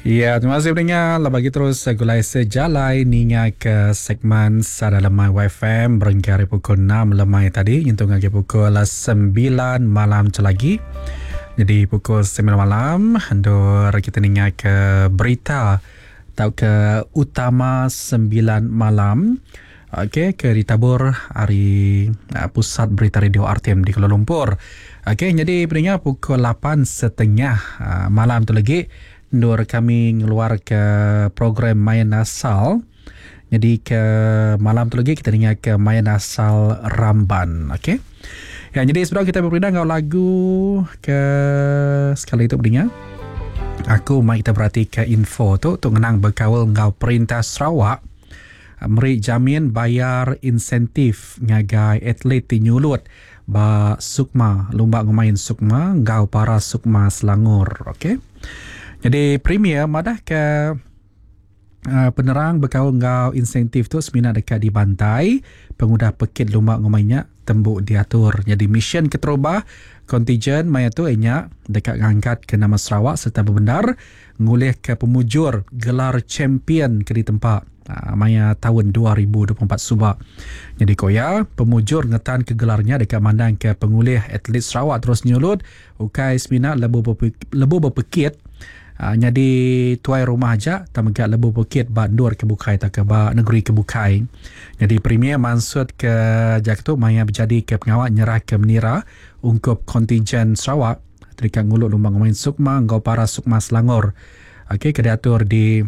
Ya, terima kasih pendengar. Bagi terus gulai sejalai ninga ke segmen Sada Lemai YFM berengkari pukul 6 lemai tadi nyentuh lagi pukul 9 malam celagi. Jadi pukul 9 malam hendur kita ninga ke berita atau ke utama 9 malam. Okey, ke ditabur hari pusat berita radio RTM di Kuala Lumpur. Okey, jadi pendengar pukul 8.30 malam tu lagi Nur kami ngeluar ke program Main Asal. Jadi ke malam tu lagi kita dengar ke Main Asal Ramban. Okey. Ya, jadi sebelum kita berpindah ngau lagu ke sekali itu dengar. Aku mai kita berhati ke info tu ngenang berkawal ngau Perintah Sarawak. Meri jamin bayar insentif ngagai atlet tinyulut ba Sukma, lomba ngemain Sukma ngau para Sukma Selangor. Okey. Jadi premier madah ke penerang berkau ngau insentif tu semina dekat di bantai pengudah pekit lomba ngomainya tembuk diatur. Jadi mission keterubah kontijen maya tu enya dekat ngangkat ke nama Sarawak serta berbendar ngulih ke pemujur gelar champion ke di tempat maya tahun 2024 subak. Jadi koya pemujur ngetan ke gelarnya dekat mandang ke pengulih atlet Sarawak terus nyulut ukai semina lebu berpekit. Jadi tuai rumah aja tamagak lebu bukit bandur ke bukai tak ke ba negeri ke bukai. Jadi premier maksud ke jak tu maya berjadi ke pengawal nyerah ke menira ungkup kontijen Sarawak terikat ngulut lomba main Sukma ngau para Sukma Selangor. Okey, ke diatur di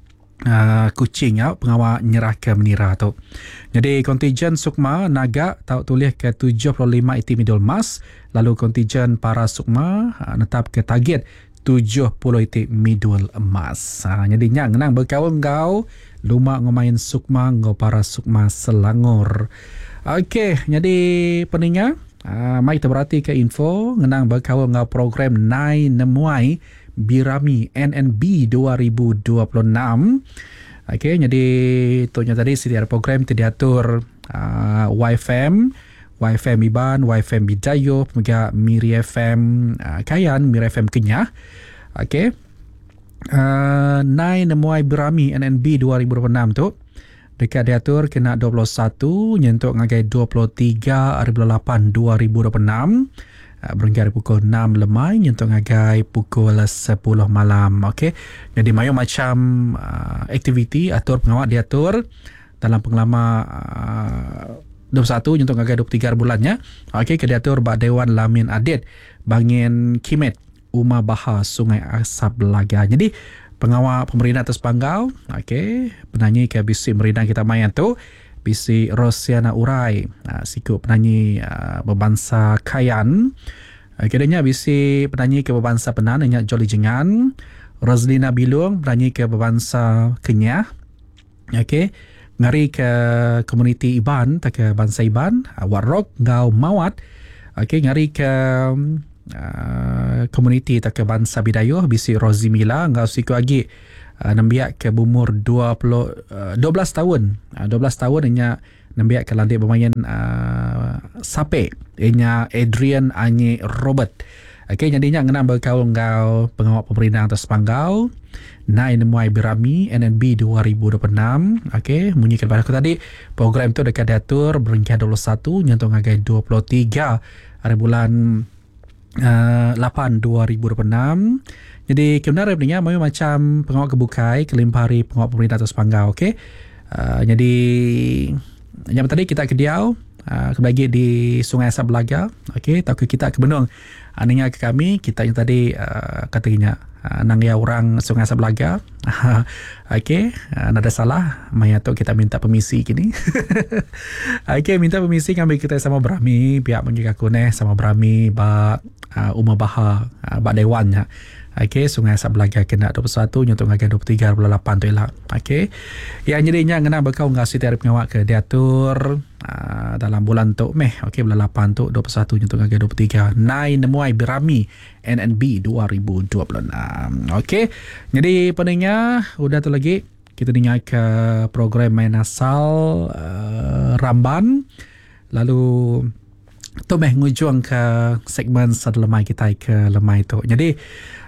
Kuching ya pengawal nyerah ke menira tu. Jadi kontijen Sukma naga tahu tulis ke 75 iti medal emas, lalu kontijen para Sukma netap ke target 70 iti medal emas. Jadi nyak ngenang berkawan ngau luma ngomain Sukma ngau para Sukma Selangor. Okey, jadi pendengar, mai kita berhati ke info ngenang berkawan ngau program Nai Nemuai Birami NNB 2026. Okey, jadi tuhnya tadi sedia program diatur YFM Iban, YFM Bidayo, pemegang Miri FM Kayan, Miri FM Kenyah. Okey. Nai Nemuai Birami NNB 2026 tu dekat diatur kena 21 nyentuk ngagai 23 8 2026. Berenggar pukul 6 lemai nyentuk ngagai pukul 10 malam. Okey. Jadi mayu macam aktiviti atur pengawal diatur dalam pengalaman 21 nyentuh ngagai 23 bulannya. Okey, ke diatur ba Dewan Lamin Adit Bangin Kimet Umar Bahar Sungai Asap Belaga. Jadi pengawal pemerintah atas panggau, okey, penyanyi ke bisi merindang kita main tu bisi Rosiana Urai, siku penyanyi berbangsa Kayan. Kedanya bisi penyanyi ke berbangsa Penan nya Jolly Jengan, Roslina Bilung penyanyi ke berbangsa Kenyah. Okey, ngari ke komuniti Iban tak ke bangsa Iban Warok ngau Mawat. Okey, ngari ke komuniti tak ke bangsa Bidayo bisi Rozimila ngau siku lagi nambiak ke umur 12 tahun. 12 tahun nya nambiak ke landik bermain sape nya Adrian Anye Robert. Okey, jadinya ngenang berkau ngau pengawal pemerintah atas panggau Nai Nemuai Birami NNB 2026. Okey, munyikan pada aku tadi program tu dekat diatur berengkah 21 nyentuh ngagai 23 hari bulan 8 2026. Jadi kebenaran pendengar mahu macam pengawal kebukai kelimpari pengawal pemerintah atas panggau. Okey. Jadi yang tadi kita ke Diau kebagi di Sungai Asap Belaga. Okey, tak kita ke Benung. Aningnya ke kami kita yang tadi katanya nangya orang Sungai Asap Belaga. Okey, nada salah maya tu kita minta permisi kini. Okey, minta permisi kami kita sama berami pihak menjaga kuneh sama berami ba Umar Bahar ba dewannya. Okey, Sungai Asap Belaga kena 21 nyentuh ngagai 23 bulan 8 tu elak. Okey. Yang jadinya ngena berkau ngasih tarif pengawal ke diatur dalam bulan tu Mei. Okey, bulan 8 tu 21 nyentuh ngagai 23. Nai Nemuai Birami NNB 2026. Okey. Jadi pendengar, udah tu lagi kita dengar ke program Main Asal Ramban. Lalu tu ngujung ke segmen Sada Lemai kita ke lemai tu. Jadi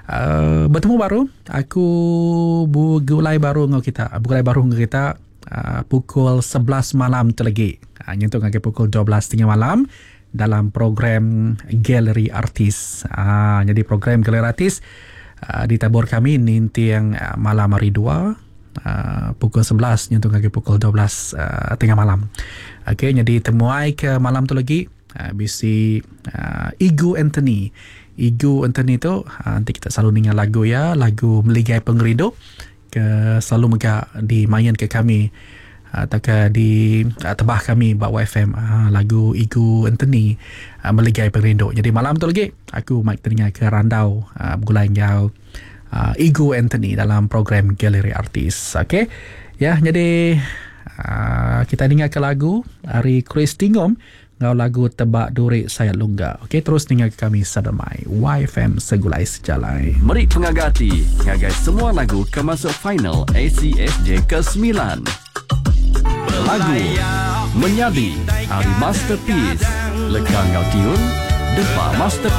Bertemu baru. Aku bergulai baru dengan kita. Pukul 11 malam terlagi. Nyentuh lagi pukul 12.30 malam dalam program Galeri Artis. Jadi program Galeri Artis ditabur kami nanti yang malam hari 2 pukul 11 nyentuh lagi pukul 12 tengah malam. Okey, jadi temuai ke malam tu lagi bisi Igu Anthony tu nanti kita selalu dengar lagu Meligai Pengerido ke selalu megak dimain ke kami atau ke di tebah kami Bak YFM lagu Igu Anthony Meligai Pengerido. Jadi malam tu lagi aku mic teringat ke randau bergulai dengan Igu Anthony dalam program Galeri Artis. Okey. Ya, jadi kita dengar ke lagu dari Chris Tingom ngau lagu Tebak Durik Sayat Lungga. Okey, terus dengar ke kami Sadamai YFM Segulai Sejalai. Meri pengagati ngagai semua lagu ke masuk final ACSJ ke-9. Lagu Menyadi Hari Masterpiece Lekang Ngau Tiun Depa Masterpiece